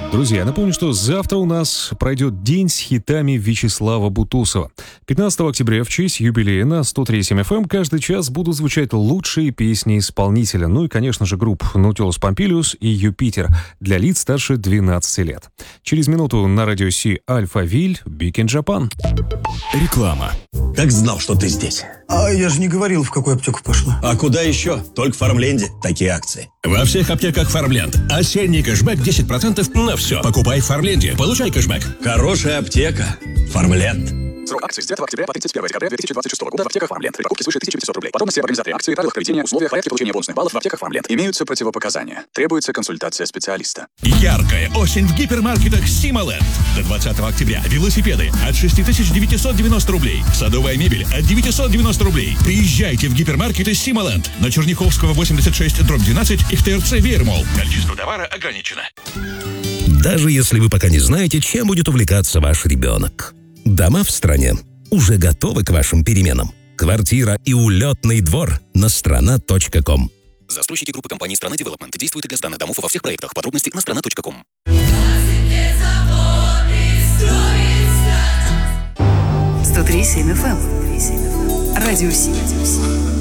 Друзья, напомню, что завтра у нас пройдет день с хитами Вячеслава Бутусова. 15 октября в честь юбилея на 103.7 FM каждый час будут звучать лучшие песни исполнителя. Ну и, конечно же, групп Nautilus Pompilius и Юпитер для лиц старше 12 лет. Через минуту на радио Си Альфавиль, Big in Japan. Реклама. Так знал, что ты здесь. А я же не говорил, в какую аптеку пошла. А куда еще? Только в Фармленде такие акции. Во всех аптеках Фармленд. Осенний кэшбэк 10% на все. Покупай в Фармленде, получай кэшбэк. Хорошая аптека. Фармленд. Срок акции с 9 октября по 31 декабря 2026 года в аптеках Фармленд. При покупке свыше 1500 рублей. Подробности об организаторе акции, правилах проведения, условиях, порядке получения бонусных баллов в аптеках Фармленд. Имеются противопоказания. Требуется консультация специалиста. Яркая осень в гипермаркетах Сималенд. До 20 октября. Велосипеды от 6990 рублей. Садовая мебель от 990 рублей. Приезжайте в гипермаркеты Сималенд на Черняховского 86/12 и в ТРЦ Веермолл. Количество товара ограничено. Даже если вы пока не знаете, чем будет увлекаться ваш ребенок. Дома в стране уже готовы к вашим переменам. Квартира и улетный двор на strana.com. Застройщики группы компании «Страна Девелопмент» действуют для сданных домов во всех проектах. Подробности на strana.com. 103.7 FM. Радио Си.